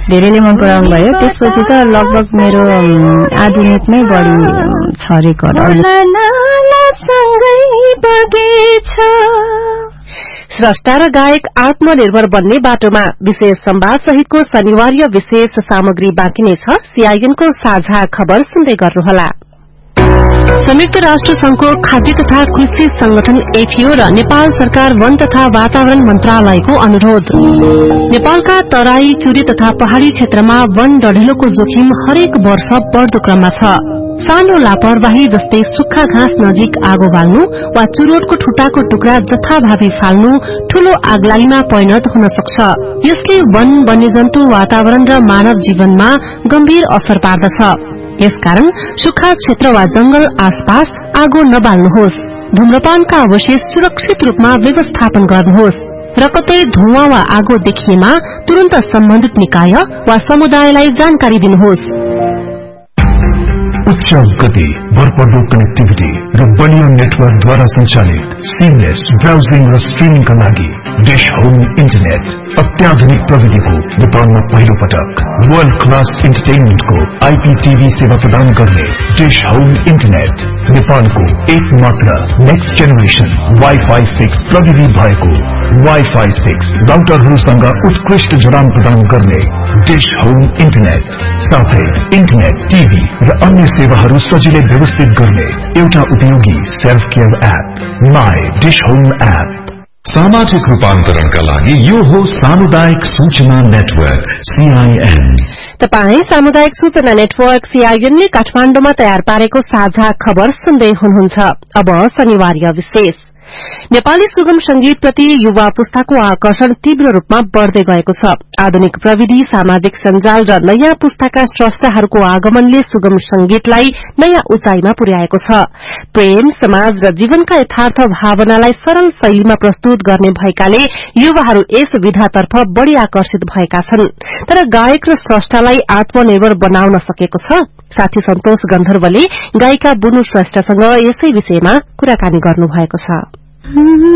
धेरैले मन पराउनु भयो। त्यसपछि त लगभग मेरो आधुनिकमै बढी छ रेकर्ड। स्रष्टा र गायक आत्मनिर्भर बन्ने बाटोमा विशेष संवाद सहितको शनिवारीय विशेष सामग्री बाँकी नै छ। सीआईएनको साझा खबर सुन्दै गर्नुहोला। संयुक्त राष्ट्र संघको खाद्य तथा कृषि संगठन एफएओ र नेपाल सरकार वन तथा वातावरण मन्त्रालयको अनुरोध। नेपालका तराई, चुरे तथा पहाड़ी क्षेत्रमा वन डढेलोको जोखिम हरेक वर्ष बढ़दो क्रममा छ। सानो लापरवाही जस्तै सुक्खा घाँस नजिक आगो बाल्नु वा चुरोटको ठुटाको टुक्रा जथाभावी फाल्नु ठूलो आगलागीमा परिणत हुन सक्छ। यसले वन, वन्यजन्तु, वातावरण र मानव जीवनमा गम्भीर असर पार्दछ। यसकारण सुक्खा क्षेत्र वा जंगल आसपास आगो नबाल्नुहोस्। धूम्रपानका अवशेष सुरक्षित रूपमा व्यवस्थापन गर्नुहोस् र कतै धुवाँ वा आगो देखिएमा तुरन्त सम्बन्धित निकाय वा समुदायलाई जानकारी दिनुहोस्। उच्च गति, भरपर्दो कनेक्टिभिटी र बलियो नेटवर्कद्वारा सञ्चालित सिमलेस ब्राउजिङ र स्ट्रिमिङका लागि डिश होम इन्टरनेट अत्याधुनिक प्रविधिको नेपालमा पहिलो पटक वर्ल्ड क्लास इन्टरटेनमेन्टको आईपीटीभी सेवा प्रदान गर्ने डिश होम इन्टरनेट नेपालको एकमात्र नेक्स्ट जेनेरेसन वाइफाई 6 प्रविधि भएको वाइफाई 6 राउटरहरूसँग उत्कृष्ट जडान प्रदान गर्ने डिश होम इन्टरनेट साथै इन्टरनेट, टिभी र अन्य सेवाहरू सजिलै व्यवस्थित गर्ने एउटा उपयोगी self care app my dish home app. सामाजिक रूपान्तरणका लागि यो हो सामुदायिक सूचना नेटवर्क सीआईएन। तपाई सामुदायिक सूचना नेटवर्क सीआईएन ले काठमाडौँमा तयार पारेको साझा खबर सुन्दै हुनुहुन्छ। अब शनिवारीय विशेष। नेपाली सुगम संगीत प्रति युवा पुस्ताको आकर्षण तीव्र रूपमा बढ़दै गएको छ। आधुनिक प्रविधि, सामाजिक सञ्जाल र नयाँ पुस्ताका स्रष्टाहरूको आगमनले सुगम संगीतलाई नयाँ उचाइमा पुर्याएको छ। प्रेम, समाज र जीवनका यथार्थ भावनालाई सरल शैलीमा प्रस्तुत गर्ने भएकाले युवाहरू यस विधातर्फ बढ़ी आकर्षित भएका छन्। तर गायक र स्रष्टालाई आत्मनिर्भर बनाउन सकेको छ। साथी सन्तोष गन्धर्वले गायिका बुनु श्रेष्ठसँग यसै विषयमा कुराकानी गर्नुभएको छ।